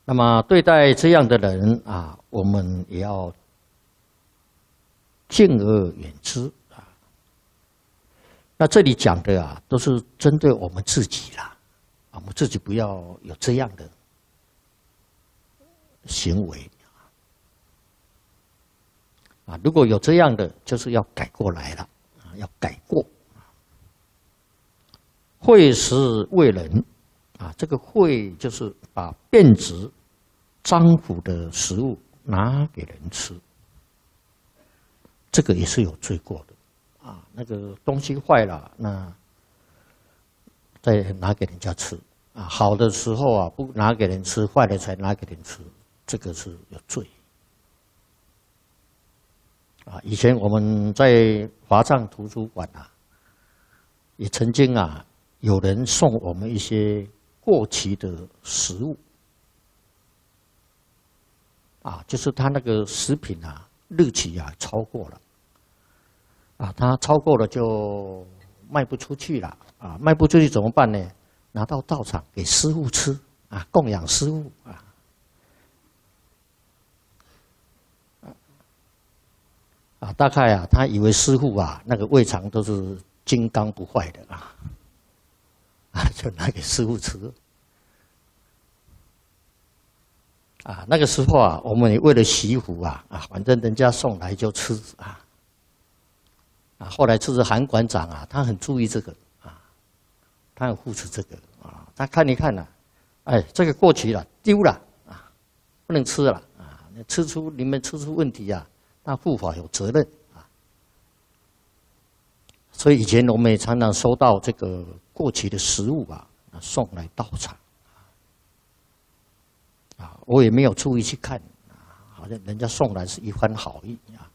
那么对待这样的人啊，我们也要敬而远之啊。那这里讲的啊，都是针对我们自己啦，我们自己不要有这样的行为啊。如果有这样的，就是要改过来了啊，要改过。惠食为人啊，这个惠就是把变质、脏腐的食物拿给人吃，这个也是有罪过的啊。那个东西坏了，那再拿给人家吃啊。好的时候啊，不拿给人吃，坏了才拿给人吃，这个是有罪啊。以前我们在华藏图书馆啊，也曾经啊，有人送我们一些过期的食物啊，就是他那个食品啊，日期啊超过了啊，他超过了就卖不出去了啊，卖不出去怎么办呢？拿到道场给师父吃啊，供养师父啊，大概啊，他以为师父啊那个胃肠都是金刚不坏的啊，就拿给师父吃。啊，那个时候啊，我们也为了惜福啊，反正人家送来就吃啊。后来就是韩馆长啊，他很注意这个啊，他很护持这个啊，他看一看呢，哎，这个过期了，丢了啊，不能吃了啊，你们吃出问题啊，那护法有责任啊。所以以前我们也常常收到这个过期的食物啊，送来道场。我也没有注意去看，好像人家送来是一番好意啊，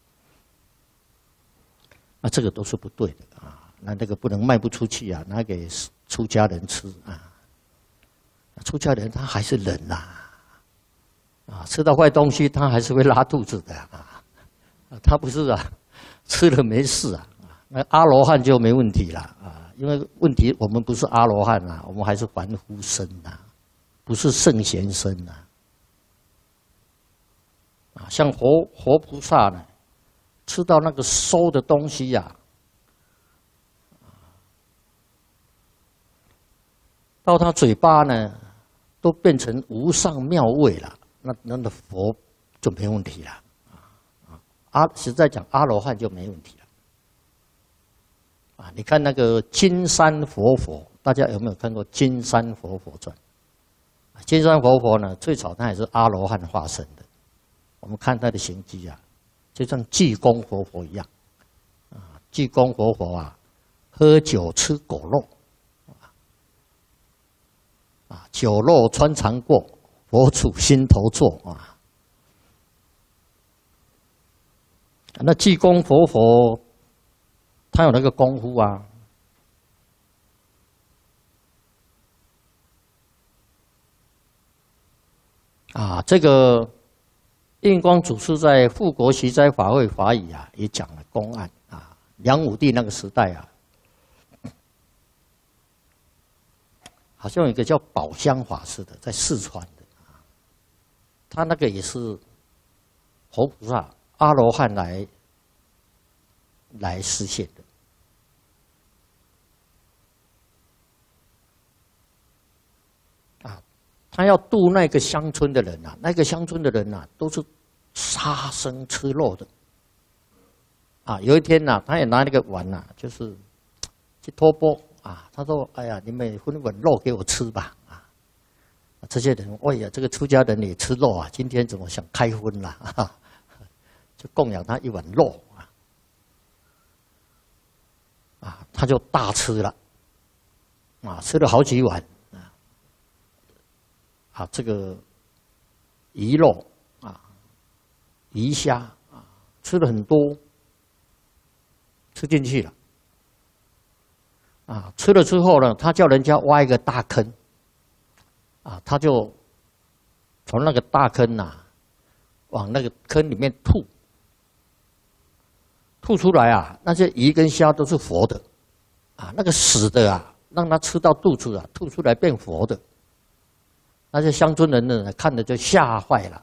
那这个都是不对的啊。那个不能卖不出去啊，拿给出家人吃啊。出家人他还是人呐，吃到坏东西他还是会拉肚子的啊。他不是啊，吃了没事啊。那阿罗汉就没问题了啊，因为问题我们不是阿罗汉啊，我们还是凡夫身呐。不是圣贤身呐，像活菩萨呢，吃到那个馊的东西呀，到他嘴巴呢，都变成无上妙味了，那的佛就没问题了实在讲阿罗汉就没问题了你看那个金山活佛，大家有没有看过《金山活佛传》？金山活佛呢，最早他也是阿罗汉化身的。我们看他的行迹啊，就像济公活佛一样济公活佛啊，喝酒吃狗肉酒肉穿肠过，佛处心头坐那济公活佛，他有那个功夫这个印光祖师在《护国息灾法会法语》也讲了公案梁武帝那个时代好像有一个叫宝香法师的，在四川的他那个也是活菩萨阿罗汉来实现的他要渡那个乡村的人那个乡村的人都是杀生吃肉的有一天他也拿那个碗就是去托钵他说：“哎呀，你们分碗肉给我吃吧这些人，哎呀，这个出家人也吃肉今天怎么想开荤了就供养他一碗肉他就大吃了吃了好几碗这个鱼肉鱼虾吃了很多，吃进去了吃了之后呢，他叫人家挖一个大坑他就从那个大坑往那个坑里面吐出来那些鱼跟虾都是活的那个死的让他吃到肚子吐出来变活的那些乡村人呢，看了就吓坏了